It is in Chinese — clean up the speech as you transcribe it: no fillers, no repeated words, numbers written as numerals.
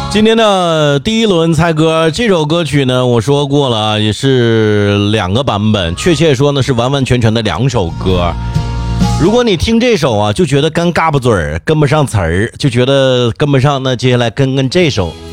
今天的第一轮猜歌，这首歌曲呢，我说过了，也是2个版本，确切说呢是完完全全的2首歌。如果你听这首啊，就觉得跟嘎巴嘴儿跟不上词儿，就觉得跟不上，那接下来跟这首